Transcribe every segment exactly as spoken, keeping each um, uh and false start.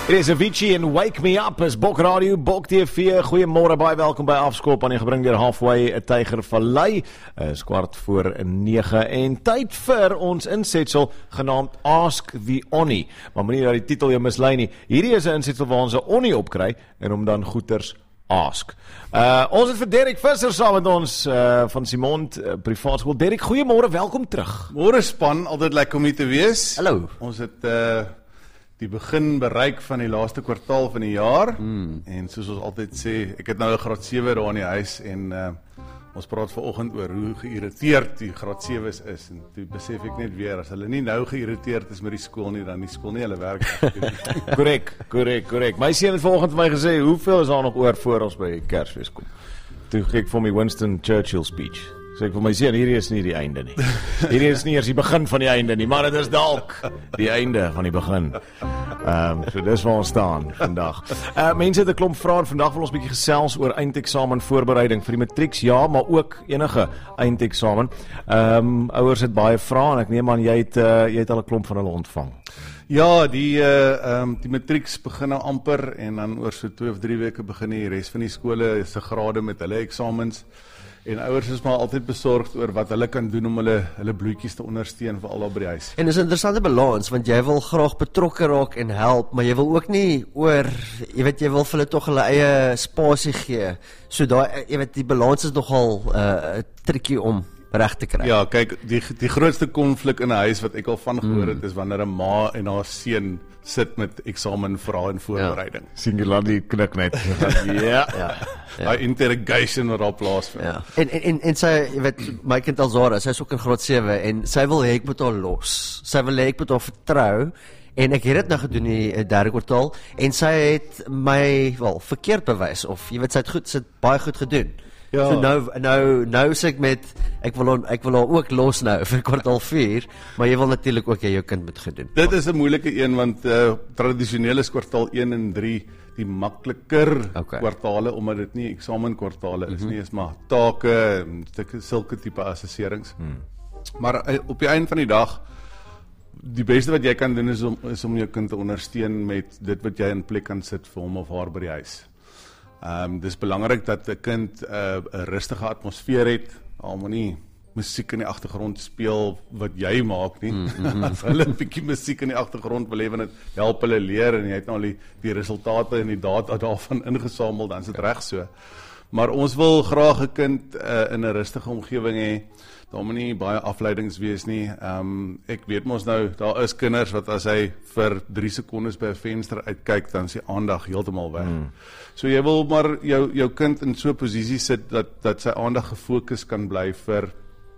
Dit is Avicii en Wake Me Up is Bok Radio, Bok T V. Goeiemôre, baie welkom by Afskop aan die gebring deur Halfway, 'n Tygervallei. Is kwart voor nege en tyd vir ons insetsel genaamd Ask the Onnie. Maar moenie dat die titel jou mislei nie. Hierdie is 'n insetsel waar ons 'n onnie opkry en hom dan goeters ask. Uh, ons het vir Derek Visser saam met ons uh, van Simond uh, Privaat Skool. Derek, goeiemôre, welkom terug. Môre span, altyd lekker om hier te wees. Hallo. Ons het uh, die begin bereik van die laaste kwartaal van die jaar. Hmm. En soos ons altyd sê, ek het nou 'n graad sewe daar in die huis en uh, ons praat vanoggend oor hoe geïrriteerd die graad sewes is. En toe besef ek net weer, as hulle nie nou geïrriteerd is met die skool nie, dan die skool nie hulle werk doen. Korrek, korrek, korrek. My seun het vanoggend vir my gesê, hoeveel is daar nog oor voor ons by Kersfees kom? Toe gee ek vir my Winston Churchill speech. So ek vir my seun, hierdie is nie die einde nie. Hierdie is nie eers die begin van die einde nie, maar dit is dalk die einde van die begin. Ehm um, so dis waar ons staan vandag. Uh, mense het 'n klomp vrae en vandag wil ons 'n bietjie gesels oor eindeksamen voorbereiding vir die matrieks, ja, maar ook enige eindeksamen. Ehm um, ouers het baie vrae en ek neem aan jy het uh, jy het al 'n klomp van hulle ontvang. Ja, die uh, um, die matrieks begin nou amper en dan oor so twee of drie weke begin die res van die skole se grade met hulle eksamens. En ouers is maar altyd besorgd oor wat hulle kan doen om hulle hulle bloetjies te ondersteun vir al daar by die huis. En dis 'n interessante balans, want jy wil graag betrokke raak en help, maar jy wil ook nie oor, jy weet, jy wil vir hulle tog hulle eie spasie gee. So daai, jy weet, die balans is nogal 'n uh, tricky om reg te kry. Ja, kyk, die die grootste konflik in 'n huis wat ek al van gehoor het, is wanneer 'n ma en haar seun sit met eksamenvrae en voorbereiding. Ja. Singular die knik net. Ja. Ja. Daai interrogation wat daar plaasvind. Ja. En en en, en sy, jy weet, my kind Alzara, sy is ook in graad sewe en sy wil hê ek moet haar los. Sy wil hê ek moet haar vertrou. En ek het dit nou gedoen in die derde kwartaal en sy het my wel verkeerd bewys of jy weet sy het goed, sy het baie goed gedoen. Ja. So nou nou nou sê ek met ek wil on, ek wil haar ook los nou vir kwartaal vier, maar jy wil natuurlik ook jy jou kind moet gedoen. Dit is 'n moeilike een want uh, tradisioneel is kwartaal een en drie die makliker okay. kwartale omdat dit nie eksamenkwartale is mm -hmm. nie, is maar take en sulke tipe assesserings. Hmm. Maar uh, op die einde van die dag die beste wat jy kan doen is om is om jou kind te ondersteun met dit wat jy in plek kan sit vir hom of haar by die huis. Ehm um, dis belangrik dat 'n kind 'n uh, 'n rustige atmosfeer het. Almal nie musiek in die agtergrond speel wat jy maak nie. Mm -hmm. As hulle 'n bietjie musiek in die agtergrond wil hê want dit help hulle leer en jy het nou al die, die resultate en die data daarvan ingesamel, dan is dit reg so. Maar ons wil graag 'n kind uh, in 'n rustige omgewing hê. Daar moet nie baie afleidings wees nie. Ehm um, ek weet mos nou, daar is kinders wat as hy vir drie sekondes by 'n venster uitkyk, dan is die aandag heeltemal weg. Mm. So jy wil maar jou jou kind in so 'n posisie sit dat dat sy aandag gefokus kan bly vir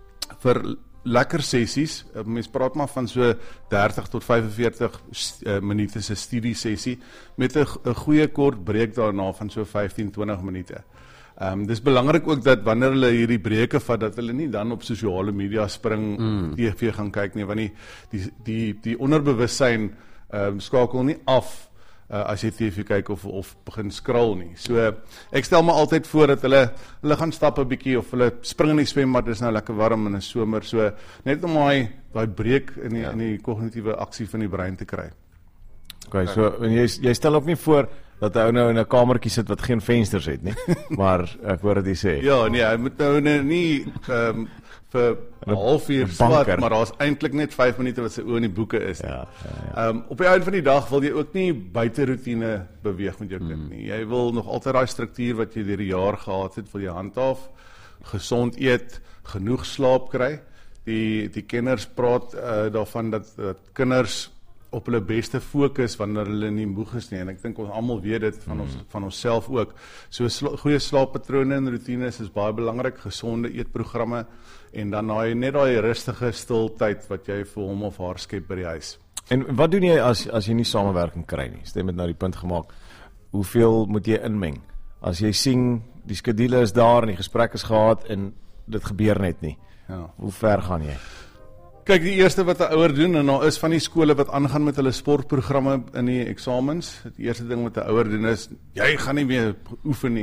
vir lekker sessies. Mens praat maar van so dertig tot vyf en veertig uh, minute se studie sessie met 'n goeie kort breek daarna van so vyftien tot twintig minute. Um, dis belangrik ook dat wanneer hulle hierdie breke vat, dat hulle nie dan op sosiale media spring, mm. T V gaan kyk nie, want die, die, die, die onderbewussyn um, skakel nie af uh, as jy T V kyk of, of begin scroll nie. So, uh, ek stel my altyd voor dat hulle, hulle gaan stap 'n bietjie of hulle spring in die swembad, dis nou lekker warm in 'n somer, so net om daai daai breek in die, ja. in die kognitiewe aksie van die brein te kry. Okay, so jy, jy stel ook nie voor dat hy nou in 'n kamertjie sit wat geen vensters het nie, maar ek hoor dit jy sê. Ja, nee, hy moet nou nie um, vir 'n halfuur swat, maar daar's eintlik net vyf minute wat sy oë in die boeke is. Ja, ja, ja. Um, op die einde van die dag wil jy ook nie buite roetine beweeg met jou kind nie. Jy wil nog altyd daai struktuur wat jy deur die jaar gehad het, wil jy handhaaf, gesond eet, genoeg slaap kry. Die die kenners praat uh, daarvan dat, dat kinders op hulle beste fokus wanneer hulle nie moeg is nie, en ek dink ons almal weet dit van ons van onsself ook. So sla, goeie slaappatrone en rotines is baie belangrik, gesonde eetprogramme en dan daai net daai rustige stil tyd wat jy vir hom of haar skep by die huis. En wat doen jy as as jy nie samewerking kry nie? Stem het nou die punt gemaak. Hoeveel moet jy inmeng? As jy sien die skedule is daar en die gesprek is gehad en dit gebeur net nie. Ja. Hoe ver gaan jy? Kyk, die eerste wat 'n ouer doen, en daar is van die skole wat aangaan met hulle sportprogramme in die eksamens. Die eerste ding wat 'n ouer doen is, jy gaan nie meer oefen nie.